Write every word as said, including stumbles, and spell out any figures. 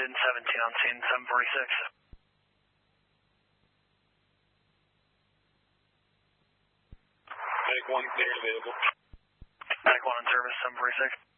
and seventeen on scene, seven forty-six. Medic one, clear available. Medic one on service, seven forty-six.